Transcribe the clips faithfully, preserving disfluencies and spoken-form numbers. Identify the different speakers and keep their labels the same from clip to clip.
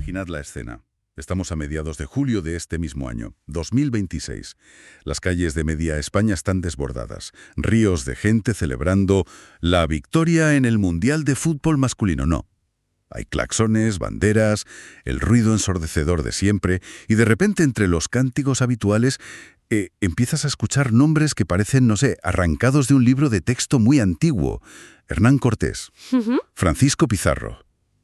Speaker 1: Imaginad la escena. Estamos a mediados de julio de este mismo año, dos mil veintiséis. Las calles de media España están desbordadas. Ríos de gente celebrando la victoria en el Mundial de Fútbol masculino. No. Hay claxones, banderas, el ruido ensordecedor de siempre, y de repente entre los cánticos habituales eh, empiezas a escuchar nombres que parecen, no sé, arrancados de un libro de texto muy antiguo. Hernán Cortés, uh-huh. Francisco Pizarro.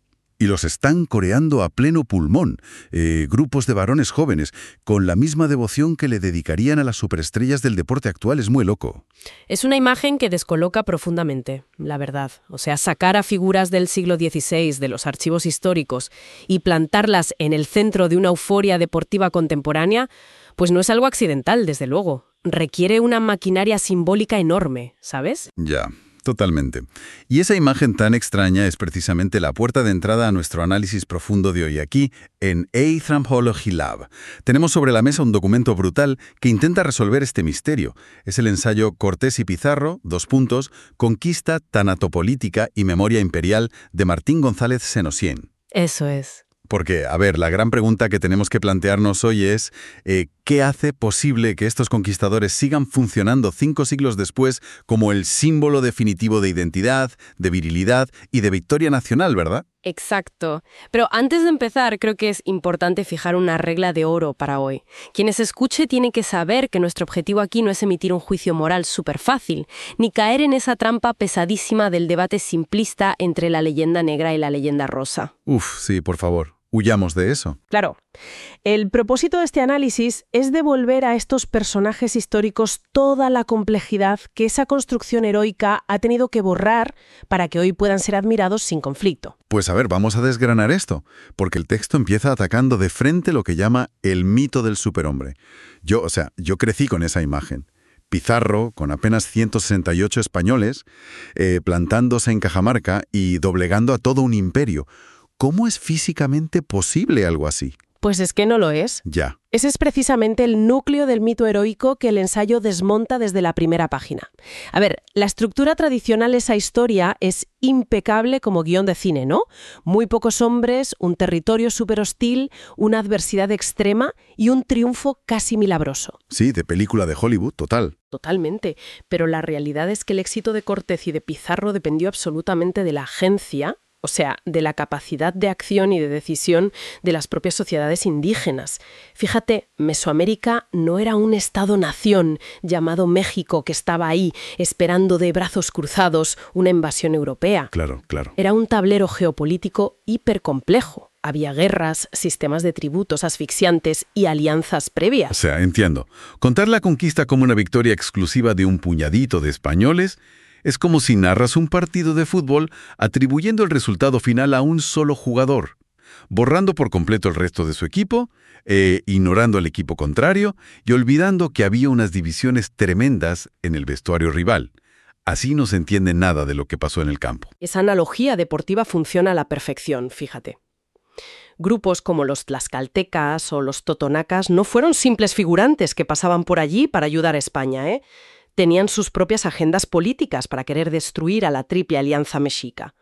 Speaker 1: Y los están coreando a pleno pulmón, eh, grupos de varones jóvenes, con la misma devoción que le dedicarían a las superestrellas del deporte actual. Es muy loco.
Speaker 2: Es una imagen que descoloca profundamente, la verdad. O sea, sacar a figuras del siglo dieciséis de los archivos históricos y plantarlas en el centro de una euforia deportiva contemporánea, pues no es algo accidental, desde luego. Requiere una maquinaria simbólica enorme, ¿sabes?
Speaker 1: Ya. Totalmente. Y esa imagen tan extraña es precisamente la puerta de entrada a nuestro análisis profundo de hoy aquí, en Anthropology Lab. Tenemos sobre la mesa un documento brutal que intenta resolver este misterio. Es el ensayo Cortés y Pizarro, dos puntos, Conquista, Tanatopolítica y Memoria Imperial de Martín González Senosién.
Speaker 2: Eso es.
Speaker 1: Porque, a ver, la gran pregunta que tenemos que plantearnos hoy es eh, ¿qué hace posible que estos conquistadores sigan funcionando cinco siglos después como el símbolo definitivo de identidad, de virilidad y de victoria nacional, verdad?
Speaker 2: Exacto. Pero antes de empezar, creo que es importante fijar una regla de oro para hoy. Quienes escuche tienen que saber que nuestro objetivo aquí no es emitir un juicio moral súper fácil, ni caer en esa trampa pesadísima del debate simplista entre la leyenda negra y la leyenda rosa.
Speaker 1: Uf, sí, por favor. Huyamos de eso.
Speaker 3: Claro. El propósito de este análisis es devolver a estos personajes históricos toda la complejidad que esa construcción heroica ha tenido que borrar para que hoy puedan ser admirados sin conflicto.
Speaker 1: Pues a ver, vamos a desgranar esto, porque el texto empieza atacando de frente lo que llama el mito del superhombre. Yo, o sea, yo crecí con esa imagen. Pizarro, con apenas ciento sesenta y ocho españoles, eh, plantándose en Cajamarca y doblegando a todo un imperio. ¿Cómo es físicamente posible algo así?
Speaker 3: Pues es que no lo es.
Speaker 1: Ya.
Speaker 3: Ese es precisamente el núcleo del mito heroico que el ensayo desmonta desde la primera página. A ver, la estructura tradicional de esa historia es impecable como guión de cine, ¿no? Muy pocos hombres, un territorio súper hostil, una adversidad extrema y un triunfo casi milagroso.
Speaker 1: Sí, de película de Hollywood, total.
Speaker 3: Totalmente. Pero la realidad es que el éxito de Cortés y de Pizarro dependió absolutamente de la agencia, o sea, de la capacidad de acción y de decisión de las propias sociedades indígenas. Fíjate, Mesoamérica no era un estado-nación llamado México que estaba ahí esperando de brazos cruzados una invasión europea.
Speaker 1: Claro, claro.
Speaker 3: Era un tablero geopolítico hipercomplejo. Había guerras, sistemas de tributos asfixiantes y alianzas previas.
Speaker 1: O sea, entiendo. Contar la conquista como una victoria exclusiva de un puñadito de españoles es como si narras un partido de fútbol atribuyendo el resultado final a un solo jugador, borrando por completo el resto de su equipo, eh, ignorando al equipo contrario y olvidando que había unas divisiones tremendas en el vestuario rival. Así no se entiende nada de lo que pasó en el campo.
Speaker 3: Esa analogía deportiva funciona a la perfección, fíjate. Grupos como los tlaxcaltecas o los totonacas no fueron simples figurantes que pasaban por allí para ayudar a España, ¿eh? Tenían sus propias agendas políticas para querer destruir a la triple alianza mexica.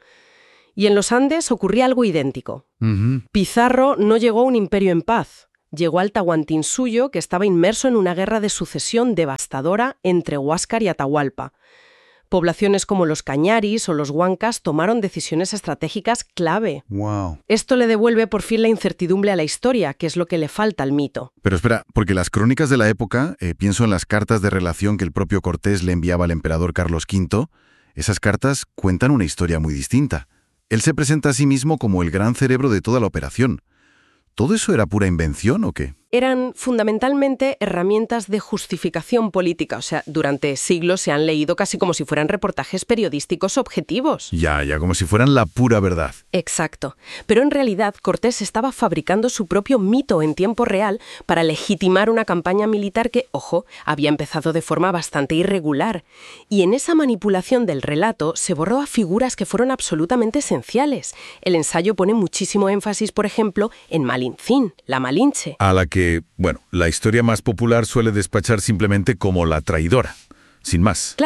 Speaker 3: Y en los Andes ocurría algo idéntico.
Speaker 1: Uh-huh.
Speaker 3: Pizarro no llegó a un imperio en paz. Llegó al Tahuantinsuyo, que estaba inmerso en una guerra de sucesión devastadora entre Huáscar y Atahualpa. Poblaciones como los Cañaris o los Huancas tomaron decisiones estratégicas clave.
Speaker 1: Wow.
Speaker 3: Esto le devuelve por fin la incertidumbre a la historia, que es lo que le falta al mito.
Speaker 1: Pero espera, porque las crónicas de la época, eh, pienso en las cartas de relación que el propio Cortés le enviaba al emperador Carlos quinto, esas cartas cuentan una historia muy distinta. Él se presenta a sí mismo como el gran cerebro de toda la operación. ¿Todo eso era pura invención o qué?
Speaker 3: Eran fundamentalmente herramientas de justificación política. O sea, durante siglos se han leído casi como si fueran reportajes periodísticos objetivos.
Speaker 1: Ya, ya, como si fueran la pura verdad.
Speaker 3: Exacto. Pero en realidad Cortés estaba fabricando su propio mito en tiempo real para legitimar una campaña militar que, ojo, había empezado de forma bastante irregular. Y en esa manipulación del relato se borró a figuras que fueron absolutamente esenciales. El ensayo pone muchísimo énfasis, por ejemplo, en Malintzin, la Malinche.
Speaker 1: A la que, bueno, la historia más popular suele despachar simplemente como la traidora, sin más.
Speaker 3: Claro,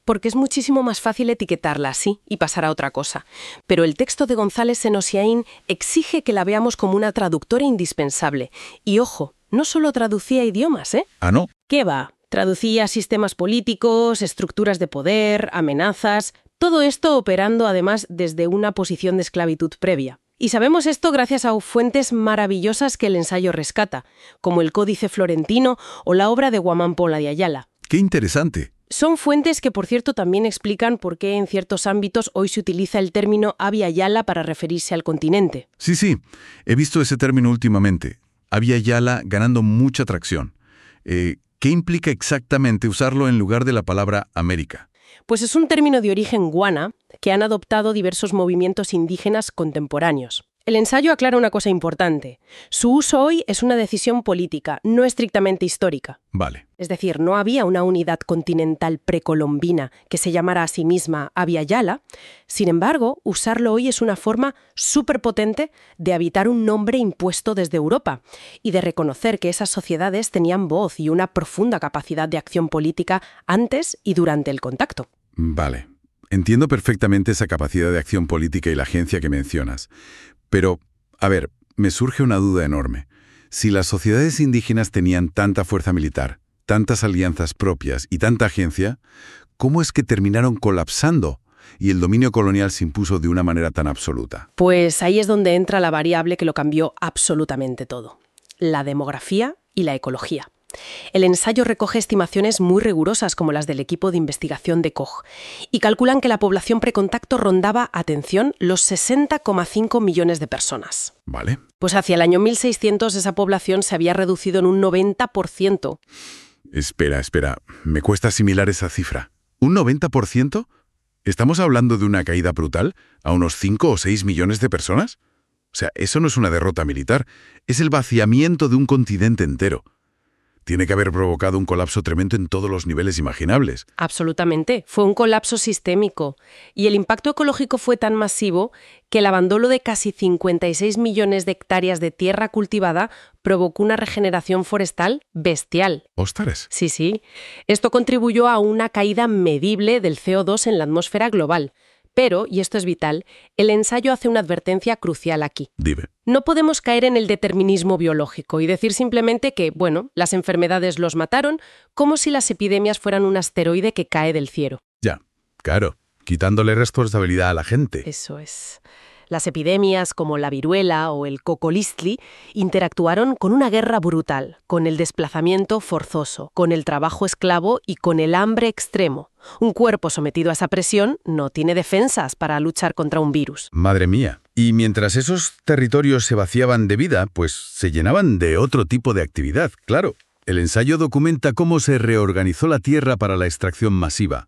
Speaker 3: porque es muchísimo más fácil etiquetarla así y pasar a otra cosa. Pero el texto de González Senosiaín exige que la veamos como una traductora indispensable. Y ojo, no solo traducía idiomas, ¿eh?
Speaker 1: ¿Ah, no?
Speaker 3: ¿Qué va? Traducía sistemas políticos, estructuras de poder, amenazas, todo esto operando además desde una posición de esclavitud previa. Y sabemos esto gracias a fuentes maravillosas que el ensayo rescata, como el Códice Florentino o la obra de Guamán Pola de Ayala.
Speaker 1: ¡Qué interesante!
Speaker 3: Son fuentes que, por cierto, también explican por qué en ciertos ámbitos hoy se utiliza el término Abya Yala para referirse al continente.
Speaker 1: Sí, sí, he visto ese término últimamente. Abya Yala ganando mucha tracción. Eh, ¿Qué implica exactamente usarlo en lugar de la palabra América?
Speaker 3: Pues es un término de origen guana que han adoptado diversos movimientos indígenas contemporáneos. El ensayo aclara una cosa importante. Su uso hoy es una decisión política, no estrictamente histórica.
Speaker 1: Vale.
Speaker 3: Es decir, no había una unidad continental precolombina que se llamara a sí misma Abya Yala. Sin embargo, usarlo hoy es una forma superpotente de habitar un nombre impuesto desde Europa y de reconocer que esas sociedades tenían voz y una profunda capacidad de acción política antes y durante el contacto.
Speaker 1: Vale. Entiendo perfectamente esa capacidad de acción política y la agencia que mencionas. Pero, a ver, me surge una duda enorme. Si las sociedades indígenas tenían tanta fuerza militar, tantas alianzas propias y tanta agencia, ¿cómo es que terminaron colapsando y el dominio colonial se impuso de una manera tan absoluta?
Speaker 3: Pues ahí es donde entra la variable que lo cambió absolutamente todo: la demografía y la ecología. El ensayo recoge estimaciones muy rigurosas como las del equipo de investigación de Koch y calculan que la población precontacto rondaba, atención, los sesenta coma cinco millones de personas.
Speaker 1: Vale.
Speaker 3: Pues hacia el año mil seiscientos esa población se había reducido en un noventa por ciento.
Speaker 1: Espera, espera. Me cuesta asimilar esa cifra. ¿Un noventa por ciento? ¿Estamos hablando de una caída brutal a unos cinco o seis millones de personas? O sea, eso no es una derrota militar, es el vaciamiento de un continente entero. Tiene que haber provocado un colapso tremendo en todos los niveles imaginables.
Speaker 3: Absolutamente. Fue un colapso sistémico. Y el impacto ecológico fue tan masivo que el abandono de casi cincuenta y seis millones de hectáreas de tierra cultivada provocó una regeneración forestal bestial.
Speaker 1: ¡Ostras!
Speaker 3: Sí, sí. Esto contribuyó a una caída medible del C O dos en la atmósfera global. Pero, y esto es vital, el ensayo hace una advertencia crucial aquí.
Speaker 1: Dime.
Speaker 3: No podemos caer en el determinismo biológico y decir simplemente que, bueno, las enfermedades los mataron, como si las epidemias fueran un asteroide que cae del cielo.
Speaker 1: Ya, claro, quitándole responsabilidad a la gente.
Speaker 3: Eso es. Las epidemias, como la viruela o el cocolistli, interactuaron con una guerra brutal, con el desplazamiento forzoso, con el trabajo esclavo y con el hambre extremo. Un cuerpo sometido a esa presión no tiene defensas para luchar contra un virus.
Speaker 1: Madre mía. Y mientras esos territorios se vaciaban de vida, pues se llenaban de otro tipo de actividad, claro. El ensayo documenta cómo se reorganizó la tierra para la extracción masiva.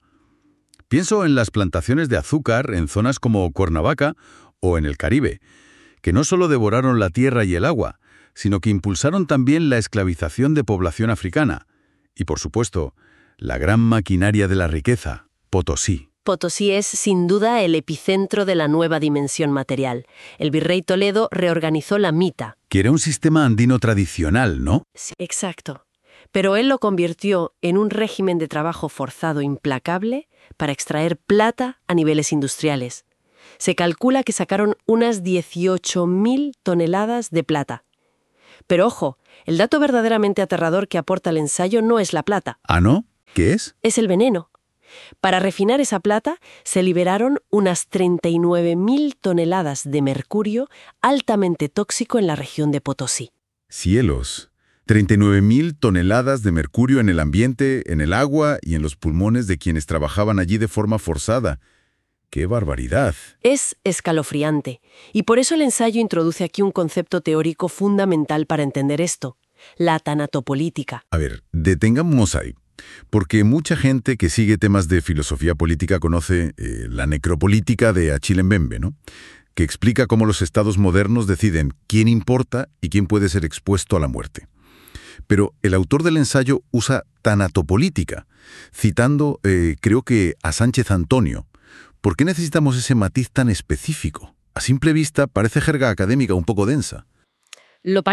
Speaker 1: Pienso en las plantaciones de azúcar en zonas como Cuernavaca o en el Caribe, que no solo devoraron la tierra y el agua, sino que impulsaron también la esclavización de población africana. Y, por supuesto, la gran maquinaria de la riqueza, Potosí.
Speaker 2: Potosí es, sin duda, el epicentro de la nueva dimensión material. El virrey Toledo reorganizó la mita.
Speaker 1: Que era un sistema andino tradicional, ¿no?
Speaker 2: Sí, exacto. Pero él lo convirtió en un régimen de trabajo forzado implacable para extraer plata a niveles industriales. Se calcula que sacaron unas dieciocho mil toneladas de plata. Pero ojo, el dato verdaderamente aterrador que aporta el ensayo no es la plata.
Speaker 1: ¿Ah, no? ¿Qué es?
Speaker 2: Es el veneno. Para refinar esa plata se liberaron unas treinta y nueve mil toneladas de mercurio altamente tóxico en la región de Potosí.
Speaker 1: ¡Cielos! treinta y nueve mil toneladas de mercurio en el ambiente, en el agua y en los pulmones de quienes trabajaban allí de forma forzada. ¡Qué barbaridad!
Speaker 2: Es escalofriante, y por eso el ensayo introduce aquí un concepto teórico fundamental para entender esto: la tanatopolítica.
Speaker 1: A ver, detengamos ahí, porque mucha gente que sigue temas de filosofía política conoce eh, la necropolítica de Achille Mbembe, ¿no? Que explica cómo los estados modernos deciden quién importa y quién puede ser expuesto a la muerte. Pero el autor del ensayo usa tanatopolítica, citando, eh, creo que, a Sánchez Antonio. ¿Por qué necesitamos ese matiz tan específico? A simple vista parece jerga académica un poco densa.
Speaker 3: Lo parece,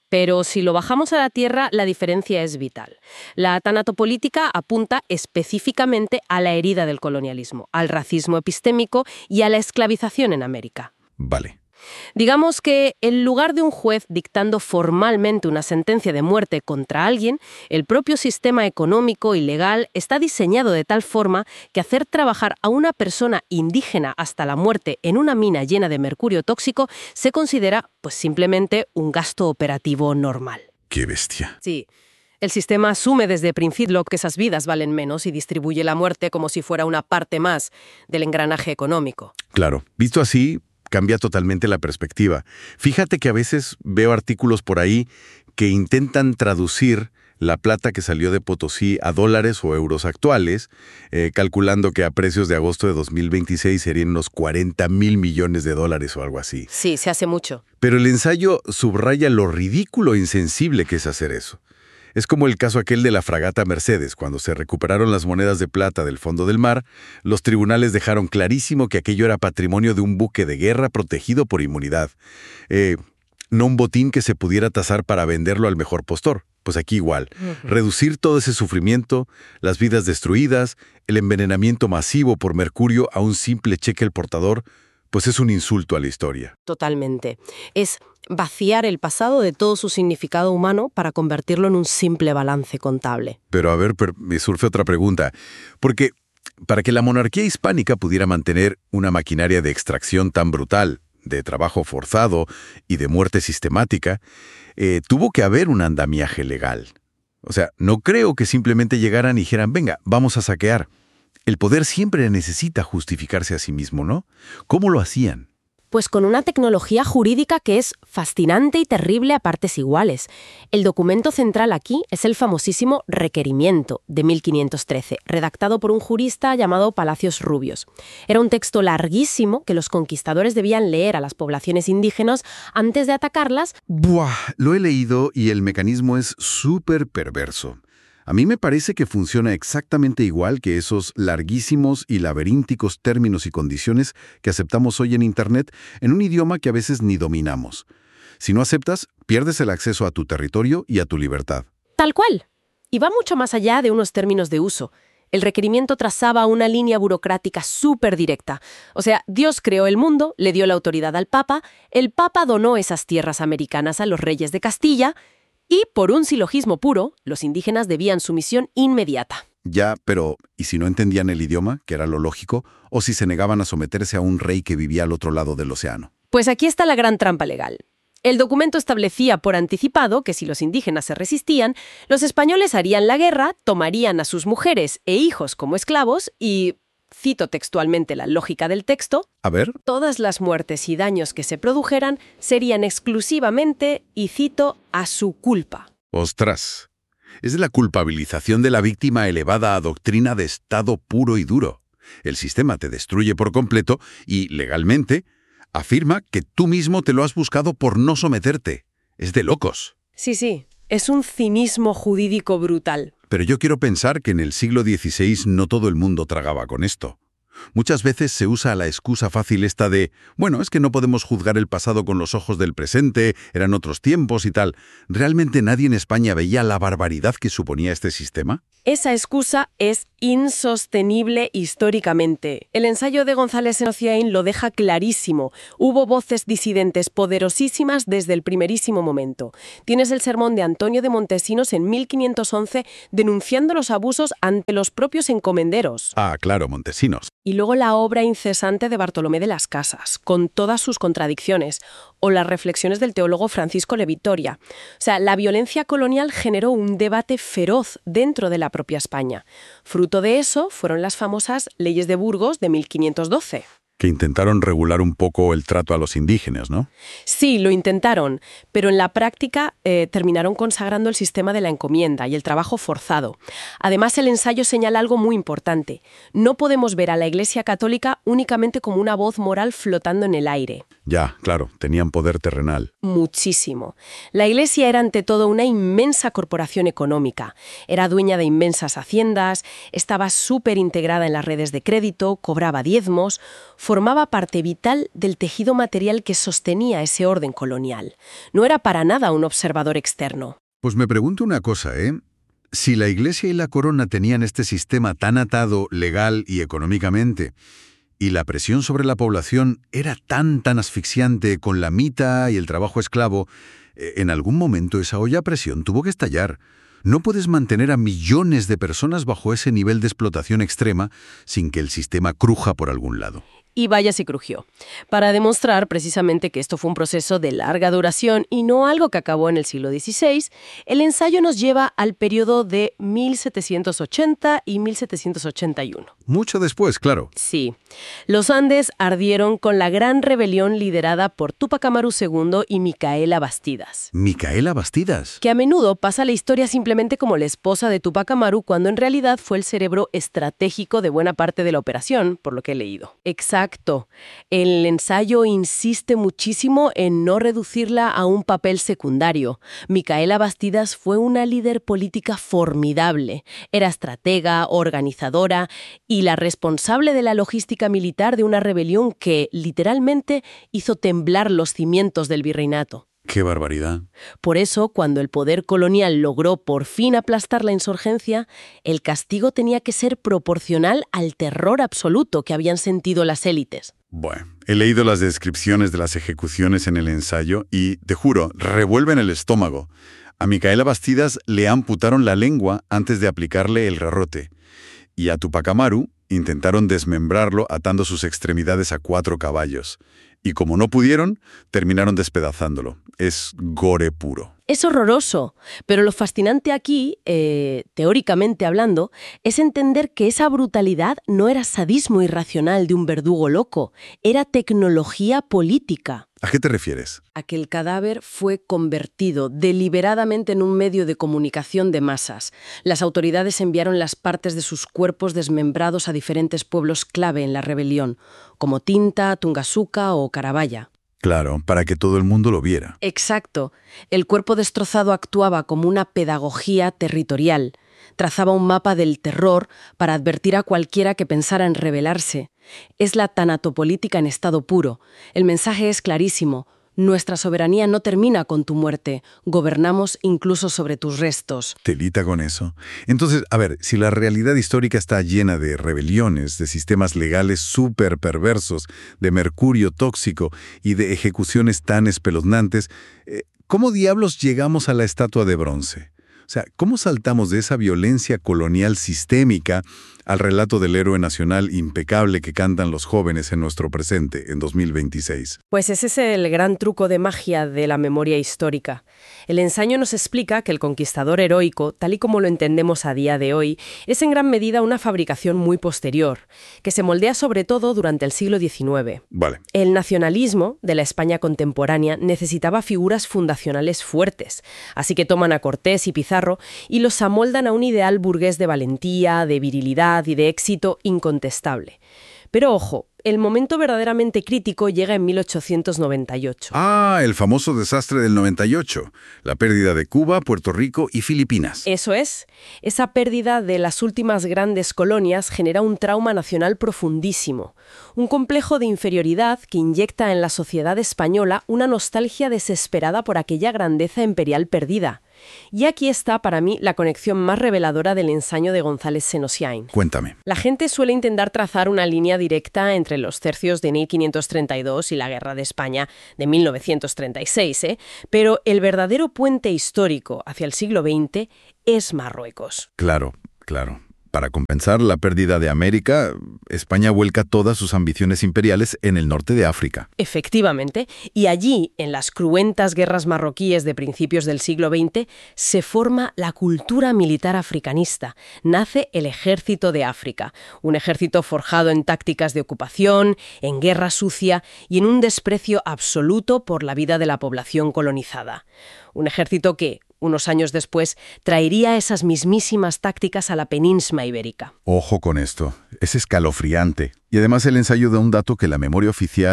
Speaker 2: Pero si lo bajamos a la tierra, la diferencia es vital. La tanatopolítica apunta específicamente a la herida del colonialismo, al racismo epistémico y a la esclavización en América.
Speaker 1: Vale.
Speaker 2: Digamos que en lugar de un juez dictando formalmente una sentencia de muerte contra alguien, el propio sistema económico y legal está diseñado de tal forma que hacer trabajar a una persona indígena hasta la muerte en una mina llena de mercurio tóxico se considera, pues, simplemente un gasto operativo normal.
Speaker 1: ¡Qué bestia!
Speaker 2: Sí. El sistema asume desde principio que esas vidas valen menos y distribuye la muerte como si fuera una parte más del engranaje económico.
Speaker 1: Claro, visto así, cambia totalmente la perspectiva. Fíjate que a veces veo artículos por ahí que intentan traducir la plata que salió de Potosí a dólares o euros actuales, eh, calculando que a precios de agosto de dos mil veintiséis serían unos cuarenta mil millones de dólares o algo así.
Speaker 2: Sí, se hace mucho.
Speaker 1: Pero el ensayo subraya lo ridículo e insensible que es hacer eso. Es como el caso aquel de la fragata Mercedes. Cuando se recuperaron las monedas de plata del fondo del mar, los tribunales dejaron clarísimo que aquello era patrimonio de un buque de guerra protegido por inmunidad. Eh, no un botín que se pudiera tasar para venderlo al mejor postor. Pues aquí igual. Uh-huh. Reducir todo ese sufrimiento, las vidas destruidas, el envenenamiento masivo por mercurio a un simple cheque al portador, pues es un insulto a la historia.
Speaker 2: Totalmente. Es vaciar el pasado de todo su significado humano para convertirlo en un simple balance contable.
Speaker 1: Pero a ver, per- me surge otra pregunta. Porque para que la monarquía hispánica pudiera mantener una maquinaria de extracción tan brutal, de trabajo forzado y de muerte sistemática, eh, tuvo que haber un andamiaje legal. O sea, no creo que simplemente llegaran y dijeran, venga, vamos a saquear. El poder siempre necesita justificarse a sí mismo, ¿no? ¿Cómo lo hacían?
Speaker 2: Pues con una tecnología jurídica que es fascinante y terrible a partes iguales. El documento central aquí es el famosísimo Requerimiento de mil quinientos trece, redactado por un jurista llamado Palacios Rubios. Era un texto larguísimo que los conquistadores debían leer a las poblaciones indígenas antes de atacarlas.
Speaker 1: Buah, lo he leído y el mecanismo es súper perverso. A mí me parece que funciona exactamente igual que esos larguísimos y laberínticos términos y condiciones que aceptamos hoy en Internet en un idioma que a veces ni dominamos. Si no aceptas, pierdes el acceso a tu territorio y a tu libertad.
Speaker 2: Tal cual. Y va mucho más allá de unos términos de uso. El requerimiento trazaba una línea burocrática súper directa. O sea, Dios creó el mundo, le dio la autoridad al Papa, el Papa donó esas tierras americanas a los reyes de Castilla. Y, por un silogismo puro, los indígenas debían sumisión inmediata.
Speaker 1: Ya, pero ¿y si no entendían el idioma, que era lo lógico, o si se negaban a someterse a un rey que vivía al otro lado del océano?
Speaker 2: Pues aquí está la gran trampa legal. El documento establecía por anticipado que si los indígenas se resistían, los españoles harían la guerra, tomarían a sus mujeres e hijos como esclavos y... Cito textualmente la lógica del texto.
Speaker 1: A ver.
Speaker 2: Todas las muertes y daños que se produjeran serían exclusivamente, y cito, a su culpa.
Speaker 1: ¡Ostras! Es la culpabilización de la víctima elevada a doctrina de Estado puro y duro. El sistema te destruye por completo y, legalmente, afirma que tú mismo te lo has buscado por no someterte. Es de locos.
Speaker 2: Sí, sí. Es un cinismo jurídico brutal.
Speaker 1: Pero yo quiero pensar que en el siglo dieciséis no todo el mundo tragaba con esto. Muchas veces se usa la excusa fácil esta de, bueno, es que no podemos juzgar el pasado con los ojos del presente, eran otros tiempos y tal. ¿Realmente nadie en España veía la barbaridad que suponía este sistema?
Speaker 2: Esa excusa es insostenible históricamente. El ensayo de González Ociain lo deja clarísimo. Hubo voces disidentes poderosísimas desde el primerísimo momento. Tienes el sermón de Antonio de Montesinos en mil quinientos once denunciando los abusos ante los propios encomenderos.
Speaker 1: Ah, claro, Montesinos.
Speaker 2: Y luego la obra incesante de Bartolomé de las Casas, con todas sus contradicciones, o las reflexiones del teólogo Francisco de Vitoria. O sea, la violencia colonial generó un debate feroz dentro de la propia España. Fruto de eso fueron las famosas leyes de Burgos de mil quinientos doce.
Speaker 1: Que intentaron regular un poco el trato a los indígenas, ¿no?
Speaker 2: Sí, lo intentaron, pero en la práctica eh, terminaron consagrando el sistema de la encomienda y el trabajo forzado. Además, el ensayo señala algo muy importante. No podemos ver a la Iglesia Católica únicamente como una voz moral flotando en el aire.
Speaker 1: Ya, claro, tenían poder terrenal.
Speaker 3: Muchísimo. La Iglesia era ante todo una inmensa corporación económica. Era dueña de inmensas haciendas, estaba súper integrada en las redes de crédito, cobraba diezmos, formaba parte vital del tejido material que sostenía ese orden colonial. No era para nada un observador externo.
Speaker 1: Pues me pregunto una cosa, ¿eh? Si la Iglesia y la corona tenían este sistema tan atado legal y económicamente, y la presión sobre la población era tan, tan asfixiante con la mita y el trabajo esclavo, en algún momento esa olla a presión tuvo que estallar. No puedes mantener a millones de personas bajo ese nivel de explotación extrema sin que el sistema cruja por algún lado.
Speaker 3: Y vaya si crujió. Para demostrar precisamente que esto fue un proceso de larga duración y no algo que acabó en el siglo dieciséis, el ensayo nos lleva al periodo de mil setecientos ochenta y mil setecientos ochenta y uno.
Speaker 1: Mucho después, claro.
Speaker 3: Sí. Los Andes ardieron con la gran rebelión liderada por Túpac Amaru segundo y Micaela Bastidas.
Speaker 1: ¿Micaela Bastidas?
Speaker 3: Que a menudo pasa la historia simplemente como la esposa de Túpac Amaru, cuando en realidad fue el cerebro estratégico de buena parte de la operación, por lo que he leído. Exacto. Exacto. El ensayo insiste muchísimo en no reducirla a un papel secundario. Micaela Bastidas fue una líder política formidable. Era estratega, organizadora y la responsable de la logística militar de una rebelión que, literalmente, hizo temblar los cimientos del virreinato.
Speaker 1: ¡Qué barbaridad!
Speaker 3: Por eso, cuando el poder colonial logró por fin aplastar la insurgencia, el castigo tenía que ser proporcional al terror absoluto que habían sentido las élites.
Speaker 1: Bueno, he leído las descripciones de las ejecuciones en el ensayo y, te juro, revuelven el estómago. A Micaela Bastidas le amputaron la lengua antes de aplicarle el garrote. Y a Túpac Amaru intentaron desmembrarlo atando sus extremidades a cuatro caballos. Y como no pudieron, terminaron despedazándolo. Es gore puro.
Speaker 3: Es horroroso, pero lo fascinante aquí, eh, teóricamente hablando, es entender que esa brutalidad no era sadismo irracional de un verdugo loco, era tecnología política.
Speaker 1: ¿A qué te refieres?
Speaker 3: A que el cadáver fue convertido deliberadamente en un medio de comunicación de masas. Las autoridades enviaron las partes de sus cuerpos desmembrados a diferentes pueblos clave en la rebelión, como Tinta, Tungazuca o Carabaya.
Speaker 1: Claro, para que todo el mundo lo viera.
Speaker 3: Exacto. El cuerpo destrozado actuaba como una pedagogía territorial. Trazaba un mapa del terror para advertir a cualquiera que pensara en rebelarse. Es la tanatopolítica en estado puro. El mensaje es clarísimo. Nuestra soberanía no termina con tu muerte. Gobernamos incluso sobre tus restos.
Speaker 1: Telita con eso. Entonces, a ver, si la realidad histórica está llena de rebeliones, de sistemas legales súper perversos, de mercurio tóxico y de ejecuciones tan espeluznantes, ¿cómo diablos llegamos a la estatua de bronce? O sea, ¿cómo saltamos de esa violencia colonial sistémica al relato del héroe nacional impecable que cantan los jóvenes en nuestro presente, en dos mil veintiséis?
Speaker 3: Pues ese es el gran truco de magia de la memoria histórica. El ensayo nos explica que el conquistador heroico, tal y como lo entendemos a día de hoy, es en gran medida una fabricación muy posterior, que se moldea sobre todo durante el siglo diecinueve.
Speaker 1: Vale.
Speaker 3: El nacionalismo de la España contemporánea necesitaba figuras fundacionales fuertes, así que toman a Cortés y Pizarro y los amoldan a un ideal burgués de valentía, de virilidad y de éxito incontestable. Pero ojo, el momento verdaderamente crítico llega en mil ochocientos noventa y ocho.
Speaker 1: Ah, el famoso desastre del noventa y ocho. La pérdida de Cuba, Puerto Rico y Filipinas.
Speaker 3: Eso es. Esa pérdida de las últimas grandes colonias genera un trauma nacional profundísimo. Un complejo de inferioridad que inyecta en la sociedad española una nostalgia desesperada por aquella grandeza imperial perdida. Y aquí está, para mí, la conexión más reveladora del ensayo de González Senosiain.
Speaker 1: Cuéntame.
Speaker 3: La gente suele intentar trazar una línea directa entre los tercios de mil quinientos treinta y dos y la Guerra de España de mil novecientos treinta y seis, ¿eh? Pero el verdadero puente histórico hacia el siglo veinte es Marruecos.
Speaker 1: Claro, claro. Para compensar la pérdida de América, España vuelca todas sus ambiciones imperiales en el norte de África.
Speaker 3: Efectivamente, y allí, en las cruentas guerras marroquíes de principios del siglo veinte, se forma la cultura militar africanista. Nace el Ejército de África, un ejército forjado en tácticas de ocupación, en guerra sucia y en un desprecio absoluto por la vida de la población colonizada. Un ejército que, unos años después, traería esas mismísimas tácticas a la península ibérica.
Speaker 1: Ojo con esto, es escalofriante. Y además el ensayo da un dato que la memoria oficial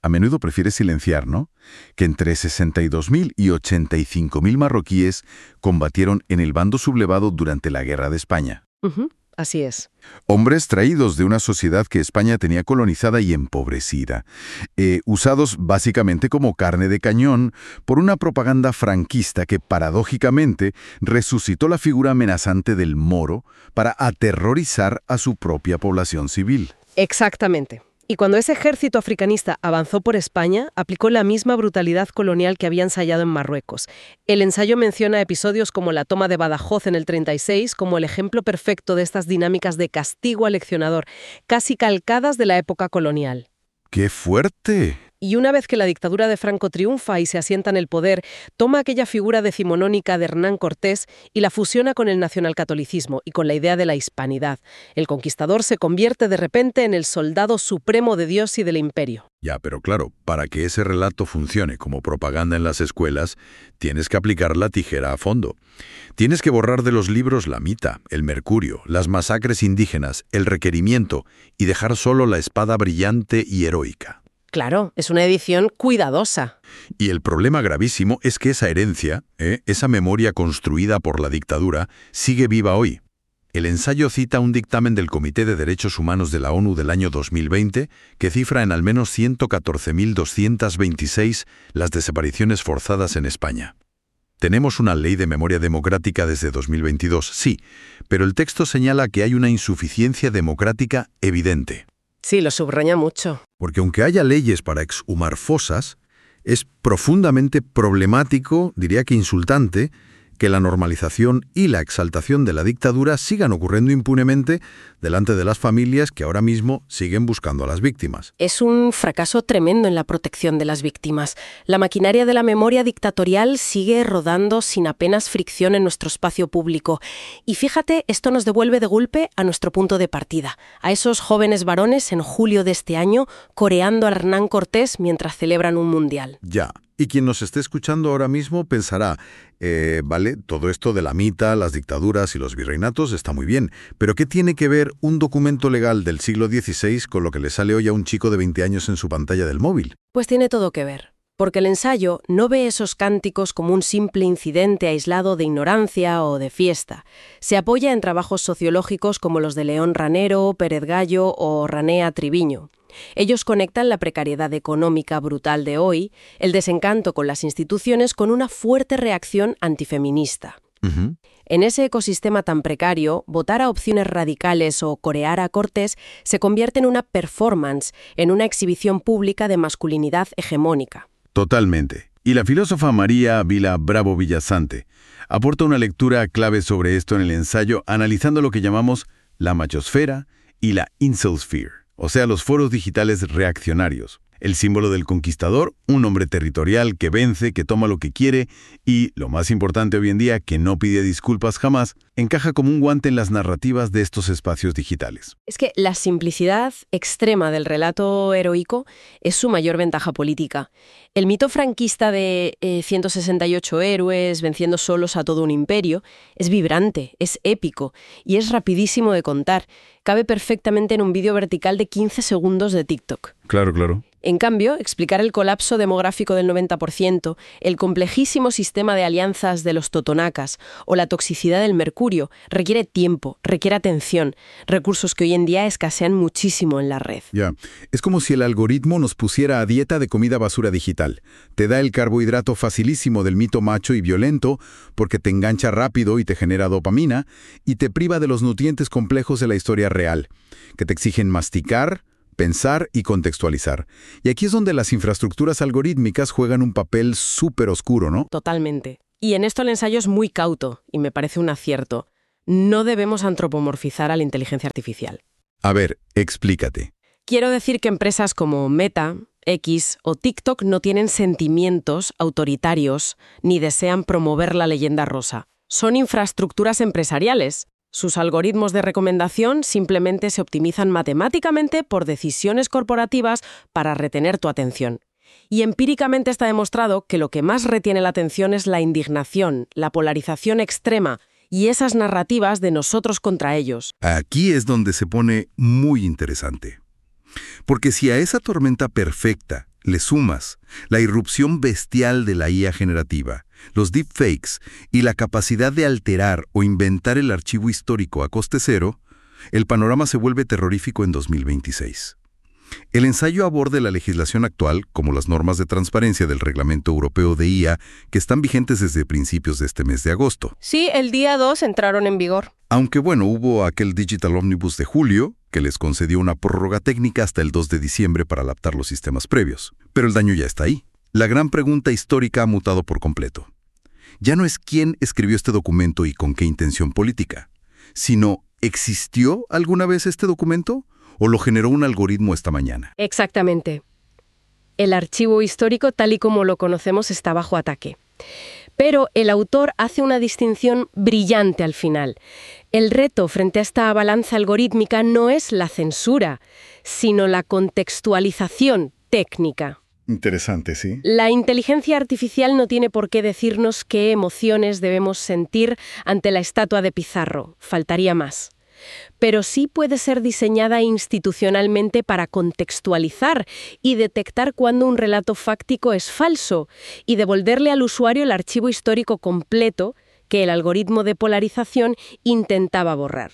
Speaker 1: a menudo prefiere silenciar, ¿no? Que entre sesenta y dos mil y ochenta y cinco mil marroquíes combatieron en el bando sublevado durante la Guerra de España.
Speaker 3: Uh-huh. Así es.
Speaker 1: Hombres traídos de una sociedad que España tenía colonizada y empobrecida, eh, usados básicamente como carne de cañón por una propaganda franquista que paradójicamente resucitó la figura amenazante del moro para aterrorizar a su propia población civil.
Speaker 3: Exactamente. Y cuando ese ejército africanista avanzó por España, aplicó la misma brutalidad colonial que había ensayado en Marruecos. El ensayo menciona episodios como la toma de Badajoz en el treinta y seis como el ejemplo perfecto de estas dinámicas de castigo aleccionador, casi calcadas de la época colonial.
Speaker 1: ¡Qué fuerte!
Speaker 3: Y una vez que la dictadura de Franco triunfa y se asienta en el poder, toma aquella figura decimonónica de Hernán Cortés y la fusiona con el nacionalcatolicismo y con la idea de la hispanidad. El conquistador se convierte de repente en el soldado supremo de Dios y del imperio.
Speaker 1: Ya, pero claro, para que ese relato funcione como propaganda en las escuelas, tienes que aplicar la tijera a fondo. Tienes que borrar de los libros la mita, el mercurio, las masacres indígenas, el requerimiento y dejar solo la espada brillante y heroica.
Speaker 3: Claro, es una edición cuidadosa.
Speaker 1: Y el problema gravísimo es que esa herencia, ¿eh? esa memoria construida por la dictadura, sigue viva hoy. El ensayo cita un dictamen del Comité de Derechos Humanos de la ONU del año dos mil veinte que cifra en al menos ciento catorce mil doscientas veintiséis las desapariciones forzadas en España. Tenemos una ley de memoria democrática desde dos mil veintidós, sí, pero el texto señala que hay una insuficiencia democrática evidente.
Speaker 3: Sí, lo subraya mucho.
Speaker 1: Porque aunque haya leyes para exhumar fosas, es profundamente problemático, diría que insultante, que la normalización y la exaltación de la dictadura sigan ocurriendo impunemente delante de las familias que ahora mismo siguen buscando a las víctimas.
Speaker 3: Es un fracaso tremendo en la protección de las víctimas. La maquinaria de la memoria dictatorial sigue rodando sin apenas fricción en nuestro espacio público. Y fíjate, esto nos devuelve de golpe a nuestro punto de partida, a esos jóvenes varones en julio de este año coreando a Hernán Cortés mientras celebran un mundial.
Speaker 1: Ya. Y quien nos esté escuchando ahora mismo pensará, eh, vale, todo esto de la mita, las dictaduras y los virreinatos está muy bien, pero ¿qué tiene que ver un documento legal del siglo dieciséis con lo que le sale hoy a un chico de veinte años en su pantalla del móvil?
Speaker 3: Pues tiene todo que ver, porque el ensayo no ve esos cánticos como un simple incidente aislado de ignorancia o de fiesta. Se apoya en trabajos sociológicos como los de León Ranero, Pérez Gallo o Ranea Triviño. Ellos conectan la precariedad económica brutal de hoy, el desencanto con las instituciones, con una fuerte reacción antifeminista.
Speaker 1: Uh-huh.
Speaker 3: En ese ecosistema tan precario, votar a opciones radicales o corear a Cortés se convierte en una performance, en una exhibición pública de masculinidad hegemónica.
Speaker 1: Totalmente. Y la filósofa María Vila Bravo Villasante aporta una lectura clave sobre esto en el ensayo, analizando lo que llamamos la machosfera y la incelsphere. O sea, los foros digitales reaccionarios. El símbolo del conquistador, un hombre territorial que vence, que toma lo que quiere y, lo más importante hoy en día, que no pide disculpas jamás, encaja como un guante en las narrativas de estos espacios digitales.
Speaker 3: Es que la simplicidad extrema del relato heroico es su mayor ventaja política. El mito franquista de eh, ciento sesenta y ocho héroes venciendo solos a todo un imperio es vibrante, es épico y es rapidísimo de contar. Cabe perfectamente en un vídeo vertical de quince segundos de TikTok.
Speaker 1: Claro, claro.
Speaker 3: En cambio, explicar el colapso demográfico del noventa por ciento, el complejísimo sistema de alianzas de los totonacas o la toxicidad del mercurio requiere tiempo, requiere atención, recursos que hoy en día escasean muchísimo en la red.
Speaker 1: Ya, es como si el algoritmo nos pusiera a dieta de comida basura digital. Te da el carbohidrato facilísimo del mito macho y violento porque te engancha rápido y te genera dopamina y te priva de los nutrientes complejos de la historia real, que te exigen masticar, pensar y contextualizar. Y aquí es donde las infraestructuras algorítmicas juegan un papel súper oscuro, ¿no?
Speaker 3: Totalmente. Y en esto el ensayo es muy cauto, y me parece un acierto. No debemos antropomorfizar a la inteligencia artificial.
Speaker 1: A ver, explícate.
Speaker 3: Quiero decir que empresas como Meta, X o TikTok no tienen sentimientos autoritarios ni desean promover la leyenda rosa. Son infraestructuras empresariales. Sus algoritmos de recomendación simplemente se optimizan matemáticamente por decisiones corporativas para retener tu atención. Y empíricamente está demostrado que lo que más retiene la atención es la indignación, la polarización extrema y esas narrativas de nosotros contra ellos.
Speaker 1: Aquí es donde se pone muy interesante. Porque si a esa tormenta perfecta le sumas la irrupción bestial de la I A generativa, los deepfakes y la capacidad de alterar o inventar el archivo histórico a coste cero, el panorama se vuelve terrorífico en dos mil veintiséis. El ensayo aborda la legislación actual, como las normas de transparencia del Reglamento Europeo de I A, que están vigentes desde principios de este mes de agosto.
Speaker 3: Sí, el día dos entraron en vigor.
Speaker 1: Aunque bueno, hubo aquel Digital Omnibus de julio, que les concedió una prórroga técnica hasta el dos de diciembre para adaptar los sistemas previos. Pero el daño ya está ahí. La gran pregunta histórica ha mutado por completo. Ya no es quién escribió este documento y con qué intención política, sino ¿existió alguna vez este documento o lo generó un algoritmo esta mañana?
Speaker 3: Exactamente. El archivo histórico, tal y como lo conocemos, está bajo ataque. Pero el autor hace una distinción brillante al final. El reto frente a esta balanza algorítmica no es la censura, sino la contextualización técnica.
Speaker 1: Interesante, ¿sí?
Speaker 3: La inteligencia artificial no tiene por qué decirnos qué emociones debemos sentir ante la estatua de Pizarro. Faltaría más. Pero sí puede ser diseñada institucionalmente para contextualizar y detectar cuando un relato fáctico es falso y devolverle al usuario el archivo histórico completo que el algoritmo de polarización intentaba borrar.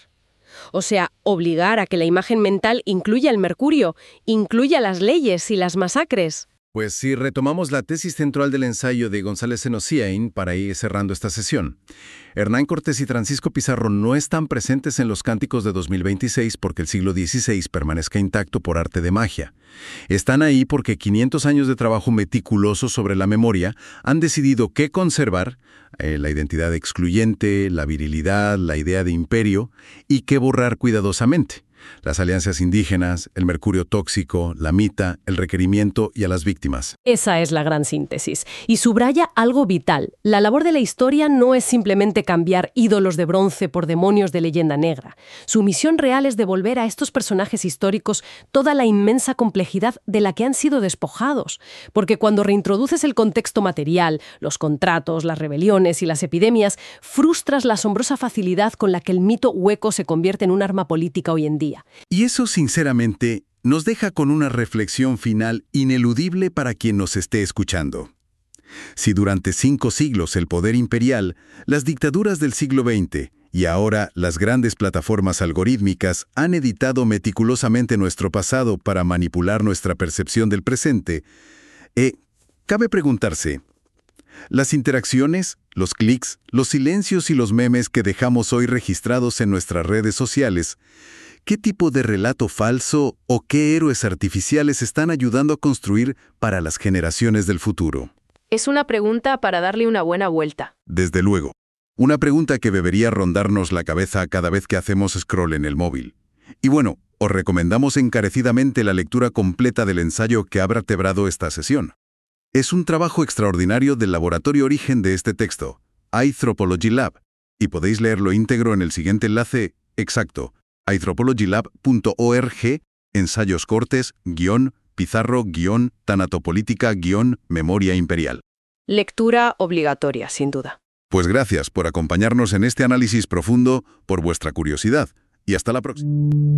Speaker 3: O sea, obligar a que la imagen mental incluya el mercurio, incluya las leyes y las masacres.
Speaker 4: Pues si retomamos la tesis central del ensayo de González Zenociain para ir cerrando esta sesión. Hernán Cortés y Francisco Pizarro no están presentes en los cánticos de dos mil veintiséis porque el siglo dieciséis permanezca intacto por arte de magia. Están ahí porque quinientos años de trabajo meticuloso sobre la memoria han decidido qué conservar, eh, la identidad excluyente, la virilidad, la idea de imperio, y qué borrar cuidadosamente. Las alianzas indígenas, el mercurio tóxico, la mita, el requerimiento y a las víctimas.
Speaker 2: Esa es la gran síntesis. Y subraya algo vital. La labor de la historia no es simplemente cambiar ídolos de bronce por demonios de leyenda negra. Su misión real es devolver a estos personajes históricos toda la inmensa complejidad de la que han sido despojados. Porque cuando reintroduces el contexto material, los contratos, las rebeliones y las epidemias, frustras la asombrosa facilidad con la que el mito hueco se convierte en un arma política hoy en día.
Speaker 1: Y eso, sinceramente, nos deja con una reflexión final ineludible para quien nos esté escuchando. Si durante cinco siglos el poder imperial, las dictaduras del siglo veinte y ahora las grandes plataformas algorítmicas han editado meticulosamente nuestro pasado para manipular nuestra percepción del presente, eh, cabe preguntarse, ¿las interacciones, los clics, los silencios y los memes que dejamos hoy registrados en nuestras redes sociales, ¿qué tipo de relato falso o qué héroes artificiales están ayudando a construir para las generaciones del futuro?
Speaker 3: Es una pregunta para darle una buena vuelta.
Speaker 1: Desde luego. Una pregunta que debería rondarnos la cabeza cada vez que hacemos scroll en el móvil. Y bueno, os recomendamos encarecidamente la lectura completa del ensayo que ha vertebrado esta sesión. Es un trabajo extraordinario del laboratorio origen de este texto, iAnthropology Lab, y podéis leerlo íntegro en el siguiente enlace exacto, anthropologylab punto org, ensayos cortes, guión, Pizarro, guión, tanatopolítica, guión, memoria imperial.
Speaker 3: Lectura obligatoria, sin duda.
Speaker 1: Pues gracias por acompañarnos en este análisis profundo, por vuestra curiosidad, y hasta la próxima.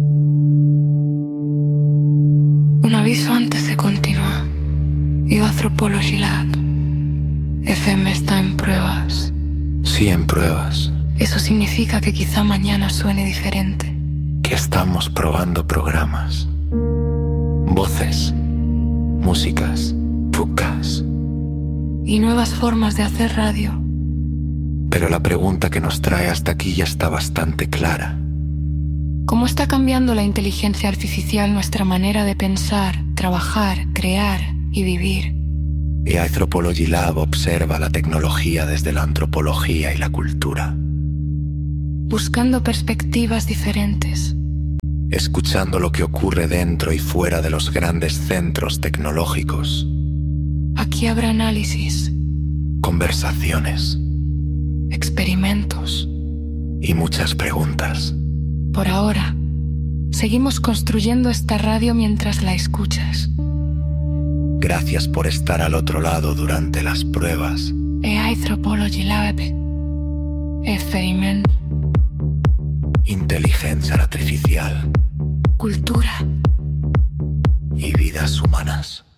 Speaker 5: Un aviso antes de continuar. iAnthropology Lab. F M está en pruebas.
Speaker 6: Sí, en pruebas.
Speaker 5: Eso significa que quizá mañana suene diferente.
Speaker 6: Que estamos probando programas. Voces. Músicas. Pucas.
Speaker 5: Y nuevas formas de hacer radio.
Speaker 6: Pero la pregunta que nos trae hasta aquí ya está bastante clara.
Speaker 5: ¿Cómo está cambiando la inteligencia artificial nuestra manera de pensar, trabajar, crear y vivir?
Speaker 6: Y Anthropology Lab observa la tecnología desde la antropología y la cultura.
Speaker 5: Buscando perspectivas diferentes.
Speaker 6: Escuchando lo que ocurre dentro y fuera de los grandes centros tecnológicos.
Speaker 5: Aquí habrá análisis.
Speaker 6: Conversaciones.
Speaker 5: Experimentos.
Speaker 6: Y muchas preguntas.
Speaker 5: Por ahora, seguimos construyendo esta radio mientras la escuchas.
Speaker 6: Gracias por estar al otro lado durante las pruebas.
Speaker 5: iAnthropology Lab. Experiment.
Speaker 6: Inteligencia artificial.
Speaker 5: Cultura.
Speaker 6: Y vidas humanas.